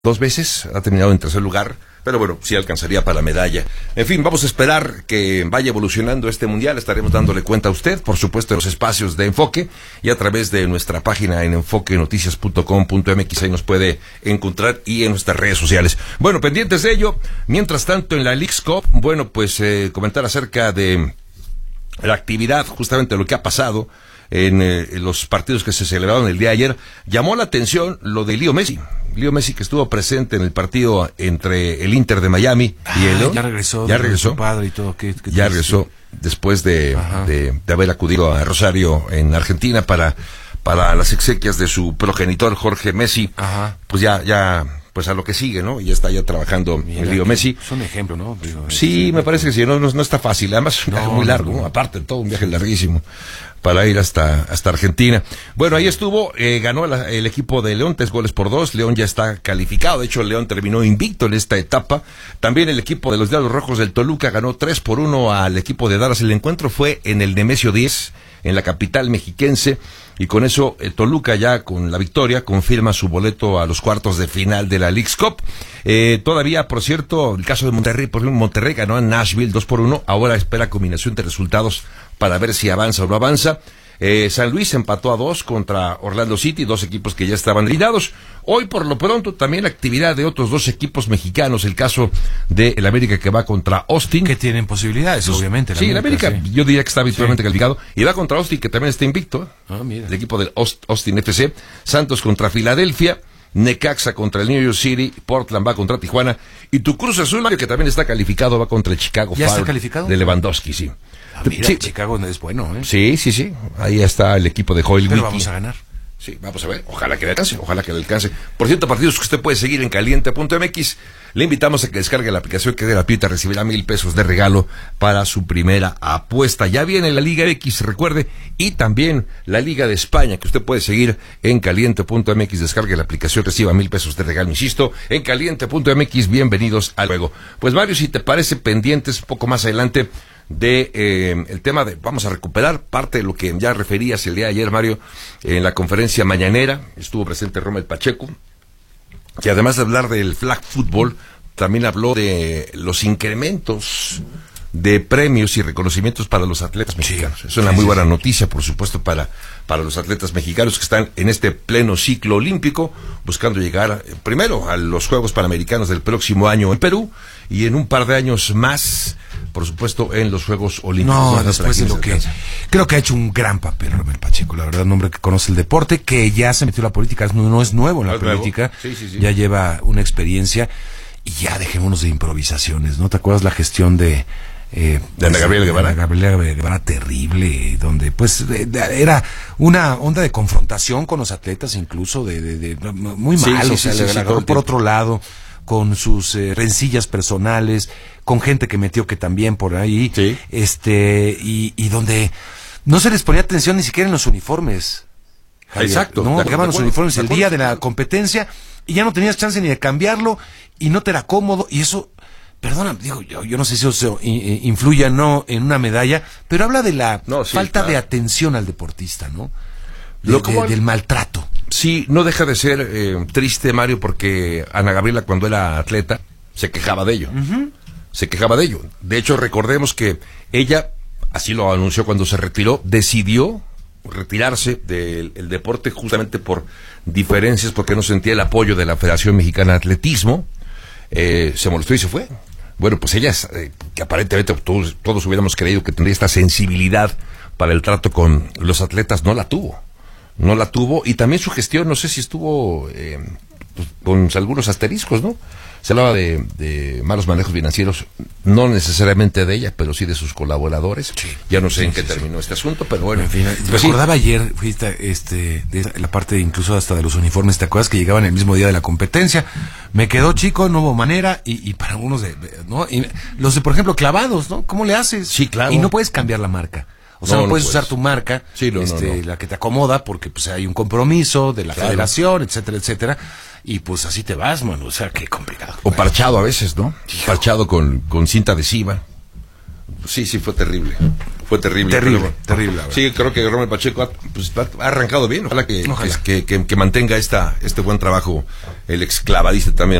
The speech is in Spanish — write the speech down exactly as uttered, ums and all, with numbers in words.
dos veces, ha terminado en tercer lugar, pero bueno, sí alcanzaría para la medalla. En fin, vamos a esperar que vaya evolucionando este mundial, estaremos dándole cuenta a usted, por supuesto, en los espacios de Enfoque y a través de nuestra página en enfoque noticias punto com punto m x, ahí nos puede encontrar y en nuestras redes sociales. Bueno, pendientes de ello, mientras tanto en la Leagues Cup, bueno, pues eh, comentar acerca de la actividad, justamente lo que ha pasado en, eh, en los partidos que se celebraron el día de ayer. Llamó la atención lo de Leo Messi. Leo Messi, que estuvo presente en el partido entre el Inter de Miami ah, y el ya regresó, ya regresó, padre y todo, ¿qué, qué ya regresó después de, de, de haber acudido a Rosario en Argentina para para las exequias de su progenitor Jorge Messi. Ajá. Pues ya ya pues a lo que sigue, ¿no? Y ya está ya trabajando Mira, Leo Messi. Es un ejemplo, ¿no? Digo, sí, sí, me parece que sí, no, no, no está fácil. Además es un no, viaje muy largo, no. aparte todo un viaje larguísimo para ir hasta hasta Argentina. Bueno, ahí estuvo, eh, ganó la, el equipo de León, tres goles por dos. León ya está calificado, de hecho León terminó invicto en esta etapa. También el equipo de los Diablos Rojos del Toluca ganó tres por uno al equipo de Dallas. El encuentro fue en el Nemesio diez, en la capital mexiquense. Y con eso, eh, Toluca ya con la victoria confirma su boleto a los cuartos de final de la Leagues Cup. Eh, todavía, por cierto, el caso de Monterrey, por ejemplo, Monterrey ganó a Nashville dos por uno. Ahora espera combinación de resultados para ver si avanza o no avanza. Eh, San Luis empató a dos contra Orlando City, dos equipos que ya estaban ligados. Hoy, por lo pronto, también actividad de otros dos equipos mexicanos. El caso de el América, que va contra Austin. Que tienen posibilidades, pues, obviamente. Sí, el América, sí. yo diría que está habitualmente sí. calificado. Y va contra Austin, que también está invicto. Ah, mira. El equipo del Austin F C. Santos contra Filadelfia. Necaxa contra el New York City. Portland va contra Tijuana. Y tu Cruz Azul, Mario, que también está calificado, va contra el Chicago ¿Ya Fire está calificado? De Lewandowski, sí. Ah, mira, sí. Chicago es bueno, ¿eh? Sí, sí, sí. Ahí está el equipo de Joel Pero Wiki. vamos a ganar. Sí, vamos a ver. Ojalá que le alcance, ojalá que le alcance. Por cierto, partidos que usted puede seguir en caliente punto m x. Le invitamos a que descargue la aplicación, que de gratuita, recibirá mil pesos de regalo para su primera apuesta. Ya viene la Liga X, recuerde, y también la Liga de España, que usted puede seguir en caliente punto m x. Descargue la aplicación, reciba mil pesos de regalo, insisto, en caliente punto m x. Bienvenidos al juego. Pues Mario, si te parece, pendientes un poco más adelante de eh, el tema de, vamos a recuperar parte de lo que ya referías el día de ayer, Mario, en la conferencia mañanera. Estuvo presente Rommel Pacheco, que además de hablar del flag football, también habló de los incrementos de premios y reconocimientos para los atletas mexicanos. Sí, es una sí, muy buena sí. noticia, por supuesto, para, para los atletas mexicanos que están en este pleno ciclo olímpico, buscando llegar eh, primero a los Juegos Panamericanos del próximo año en Perú, y en un par de años más, por supuesto, en los Juegos Olímpicos. No, después de lo que... Creo que ha hecho un gran papel Rommel Pacheco, la verdad, un hombre que conoce el deporte, que ya se metió en la política, no, no es nuevo en la ¿No política, sí, sí, sí. ya lleva una experiencia, y ya dejémonos de improvisaciones, ¿no? ¿Te acuerdas la gestión de... Eh, de Ana Gabriela Guevara. Ana Gabriela Guevara, terrible, donde pues de, de, era una onda de confrontación con los atletas, incluso de, de, de muy sí, mal, sí, o sea, sí, le sí, agarró sí, por otro lado, con sus eh, rencillas personales, con gente que metió que también por ahí, sí. este, y, y donde no se les ponía atención ni siquiera en los uniformes. Javier, Exacto. No, llegaban los uniformes el día de la competencia y ya no tenías chance ni de cambiarlo y no te era cómodo, y eso, perdona, digo, yo, yo no sé si eso influye o no en una medalla, pero habla de la no, sí, falta claro. de atención al deportista, ¿no? De, Lo, de, del maltrato. Sí, no deja de ser eh, triste, Mario, porque Ana Gabriela, cuando era atleta, se quejaba de ello. Uh-huh. Se quejaba de ello. De hecho, recordemos que ella, así lo anunció cuando se retiró, decidió retirarse del el deporte justamente por diferencias, porque no sentía el apoyo de la Federación Mexicana de Atletismo. Eh, se molestó y se fue. Bueno, pues ella, eh, que aparentemente todos, todos hubiéramos creído que tendría esta sensibilidad para el trato con los atletas, no la tuvo. No la tuvo, y también su gestión, no sé si estuvo eh, pues, con algunos asteriscos, ¿no? Se hablaba de, de malos manejos financieros, no necesariamente de ella, pero sí de sus colaboradores. Sí, ya no sé sí, en qué sí, terminó sí. este asunto, pero bueno. En fin, pues recordaba sí. ayer, fuiste, este, de la parte incluso hasta de los uniformes, ¿te acuerdas que llegaban el mismo día de la competencia? Me quedó chico, no hubo manera, y, y para algunos, de, ¿no? Y los de, por ejemplo, clavados, ¿no? ¿Cómo le haces? Sí, claro. Y no puedes cambiar la marca. O sea, no, no puedes no usar tu marca, sí, no, este, no, no. la que te acomoda, porque pues hay un compromiso de la claro. federación, etcétera, etcétera, y pues así te vas, mano, o sea, qué complicado. O parchado a veces, ¿no? Hijo. Parchado con, con cinta adhesiva. Sí, sí, fue terrible. Fue terrible. Terrible, pero, terrible. Sí, creo que Rommel Pacheco ha, pues, ha arrancado bien. Ojalá que, Ojalá. que, que, que mantenga esta, este buen trabajo el exclavadista también.